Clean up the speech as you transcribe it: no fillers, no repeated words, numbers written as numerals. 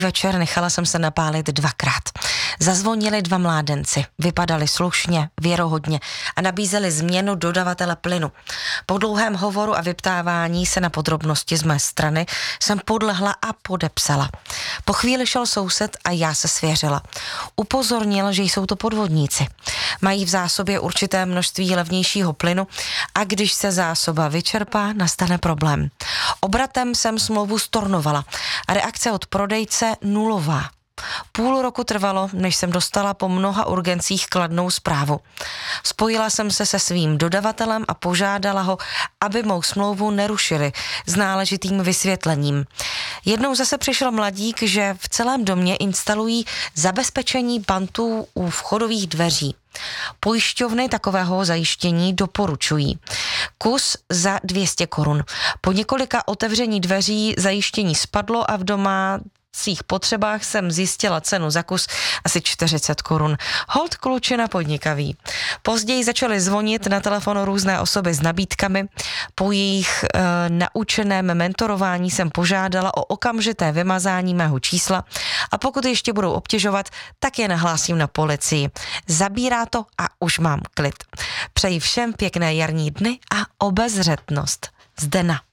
večer nechala jsem se napálit 2krát. Zazvonili 2 mládenci, vypadali slušně, věrohodně a nabízeli změnu dodavatele plynu. Po dlouhém hovoru a vyptávání se na podrobnosti z mé strany jsem podlehla a podepsala. Po chvíli šel soused a já se svěřila. Upozornil, že jsou to podvodníci. Mají v zásobě určité množství levnějšího plynu a když se zásoba vyčerpá, nastane problém. Obratem jsem smlouvu stornovala a reakce od prodejce nulová. Půl roku trvalo, než jsem dostala po mnoha urgencích kladnou zprávu. Spojila jsem se svým dodavatelem a požádala ho, aby mou smlouvu nerušili s náležitým vysvětlením. Jednou zase přišel mladík, že v celém domě instalují zabezpečení pantů u vchodových dveří. Pojišťovny takového zajištění doporučují. Kus za 200 korun. Po několika otevření dveří zajištění spadlo a v domácích potřebách jsem zjistila cenu za kus asi 40 korun. Holt klučina podnikavý. Později začaly zvonit na telefonu různé osoby s nabídkami. Po jejich naučeném mentorování jsem požádala o okamžité vymazání mého čísla a pokud ještě budou obtěžovat, tak je nahlásím na policii. Zabírá to a už mám klid. Přeji všem pěkné jarní dny a obezřetnost. Zdena.